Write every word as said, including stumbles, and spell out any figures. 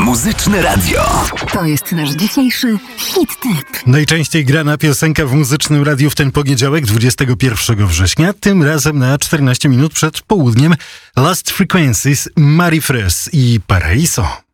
Muzyczne Radio. To jest nasz dzisiejszy hit tip. Najczęściej grana piosenka w Muzycznym Radiu w ten poniedziałek, dwudziestego pierwszego września, tym razem na czternaście minut przed południem. Last Frequencies, Marie Fres i Paraiso.